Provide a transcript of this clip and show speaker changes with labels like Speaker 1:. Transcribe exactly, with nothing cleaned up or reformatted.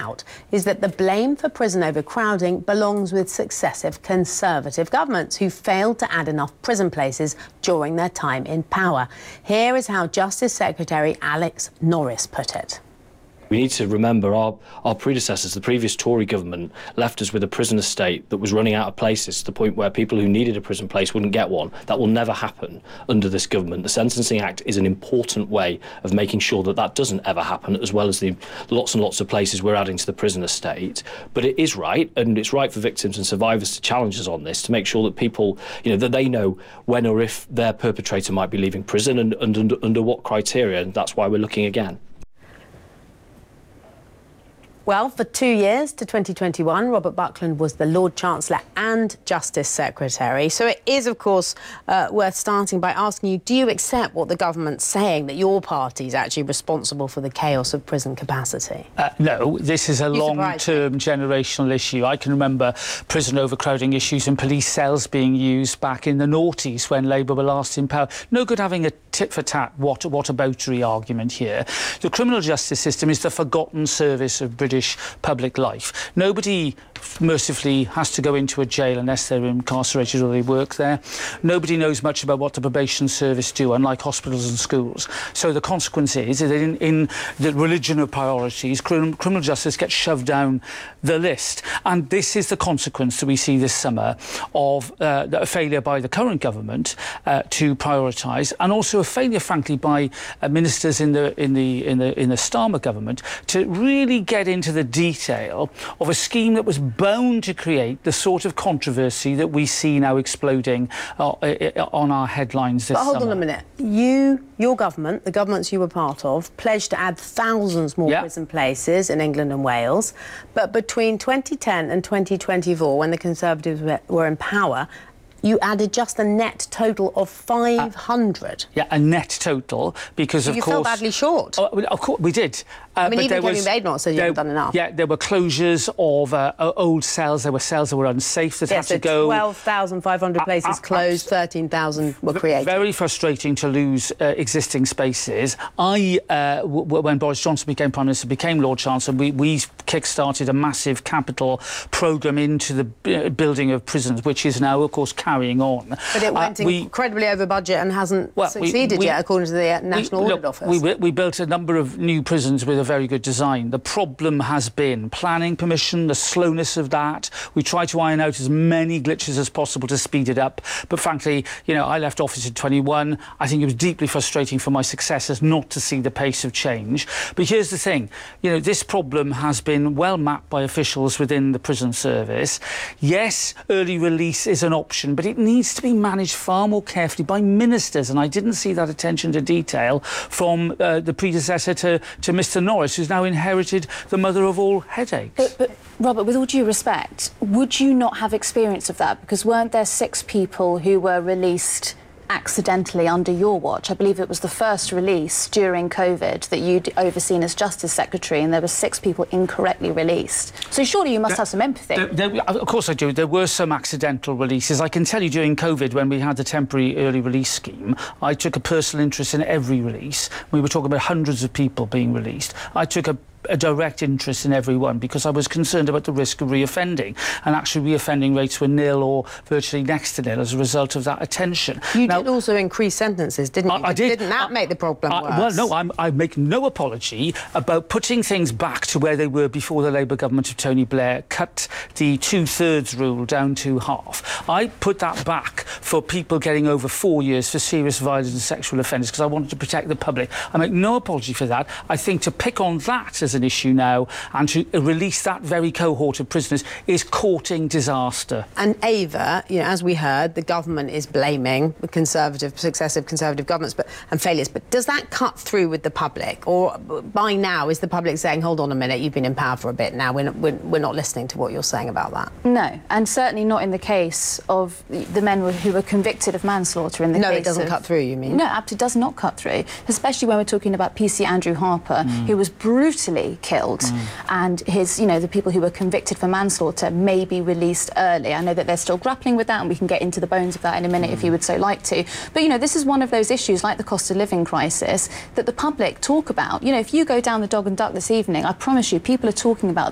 Speaker 1: out is that the blame for prison overcrowding belongs with successive Conservative governments who failed to add enough prison places during their time in power. Here is how Justice Secretary Alex Norris put it.
Speaker 2: We need to remember our, our predecessors, the previous Tory government, left us with a prison estate that was running out of places to the point where people who needed a prison place wouldn't get one. That will never happen under this government. The Sentencing Act is an important way of making sure that that doesn't ever happen, as well as the lots and lots of places we're adding to the prison estate. But it is right, and it's right for victims and survivors to challenge us on this, to make sure that people, you know, that they know when or if their perpetrator might be leaving prison and, and under, under what criteria, and that's why we're looking again.
Speaker 1: Well, for two years to twenty twenty-one, Robert Buckland was the Lord Chancellor and Justice Secretary. So it is, of course, uh, worth starting by asking you, do you accept what the government's saying, that your party is actually responsible for the chaos of prison capacity?
Speaker 3: Uh, no, this is a long-term generational issue. I can remember prison overcrowding issues and police cells being used back in the noughties when Labour were last in power. No good having a tit-for-tat, what, whataboutery argument here. The criminal justice system is the forgotten service of British public life. Nobody mercifully has to go into a jail unless they're incarcerated or they work there. Nobody knows much about what the probation service do, unlike hospitals and schools. So the consequence is that in, in the religion of priorities, crim criminal justice gets shoved down the list. And this is the consequence that we see this summer of uh, a failure by the current government uh, to prioritise, and also a failure, frankly, by uh, ministers in the in the in the in the Starmer government to really get into the detail of a scheme that was bound to create the sort of controversy that we see now exploding uh, on our headlines this
Speaker 1: but hold
Speaker 3: summer.
Speaker 1: on a minute. You, your government, the governments you were part of, pledged to add thousands more
Speaker 3: yeah.
Speaker 1: prison places in England and Wales. But between twenty ten and twenty twenty-four, when the Conservatives were in power, you added just a net total of five hundred.
Speaker 3: Uh, yeah, a net total, because
Speaker 1: so
Speaker 3: of
Speaker 1: you
Speaker 3: course...
Speaker 1: You fell badly short.
Speaker 3: Uh, of course, we did. Uh,
Speaker 1: I mean,
Speaker 3: but
Speaker 1: even
Speaker 3: there
Speaker 1: Kevin
Speaker 3: was,
Speaker 1: Badenoch said you
Speaker 3: there,
Speaker 1: haven't done enough.
Speaker 3: Yeah, there were closures of uh, old cells. There were cells that were unsafe that
Speaker 1: yeah,
Speaker 3: had
Speaker 1: so
Speaker 3: to go...
Speaker 1: twelve thousand five hundred places uh, uh, closed, thirteen thousand were created.
Speaker 3: Very frustrating to lose uh, existing spaces. I, uh, w when Boris Johnson became Prime Minister, became Lord Chancellor, we, we kick-started a massive capital programme into the uh, building of prisons, which is now, of course, carrying on.
Speaker 1: But it went
Speaker 3: uh, we,
Speaker 1: incredibly over budget and hasn't well, succeeded
Speaker 3: we, we,
Speaker 1: yet, according to the National
Speaker 3: we,
Speaker 1: Audit
Speaker 3: look,
Speaker 1: Office.
Speaker 3: We, we built a number of new prisons with a very good design. The problem has been planning permission, the slowness of that. We tried to iron out as many glitches as possible to speed it up. But frankly, you know, I left office in twenty-one. I think it was deeply frustrating for my successors not to see the pace of change. But here's the thing, you know, this problem has been well mapped by officials within the prison service. Yes, early release is an option, but it needs to be managed far more carefully by ministers, and I didn't see that attention to detail from uh, the predecessor to, to Mr Norris, who's now inherited the mother of all headaches.
Speaker 4: But, but Robert, with all due respect, would you not have experience of that? Because weren't there six people who were released accidentally under your watch? I believe it was the first release during COVID that you'd overseen as Justice Secretary, and there were six people incorrectly released. So surely you must there, have some empathy.
Speaker 3: There, there, of course I do. There were some accidental releases. I can tell you during COVID, when we had the temporary early release scheme, I took a personal interest in every release. We were talking about hundreds of people being released. I took a a direct interest in everyone because I was concerned about the risk of reoffending, and actually reoffending rates were nil or virtually next to nil as a result of that attention.
Speaker 1: You
Speaker 3: now,
Speaker 1: did also increase sentences, didn't you?
Speaker 3: I, I did.
Speaker 1: Didn't that
Speaker 3: I,
Speaker 1: make the problem
Speaker 3: I,
Speaker 1: worse?
Speaker 3: Well, no, I'm, I make no apology about putting things back to where they were before the Labour government of Tony Blair cut the two-thirds rule down to half. I put that back for people getting over four years for serious violence and sexual offenders because I wanted to protect the public. I make no apology for that. I think to pick on that as an issue now and to release that very cohort of prisoners is courting disaster.
Speaker 1: And Ava, you know, as we heard, the government is blaming the Conservative, successive Conservative governments but, and failures. But does that cut through with the public? Or by now, is the public saying, hold on a minute, you've been in power for a bit now, we're not, we're, we're not listening to what you're saying about that?
Speaker 4: No, and certainly not in the case of the men who were convicted of manslaughter in the
Speaker 1: no,
Speaker 4: case
Speaker 1: it doesn't
Speaker 4: of,
Speaker 1: cut through, you mean?
Speaker 4: No, it does not cut through, especially when we're talking about P C Andrew Harper, mm. who was brutally killed, mm. and his, you know, the people who were convicted for manslaughter may be released early. I know that they're still grappling with that, and we can get into the bones of that in a minute mm. if you would so like to. But, you know, this is one of those issues, like the cost of living crisis, that the public talk about. You know, if you go down the Dog and Duck this evening, I promise you, people are talking about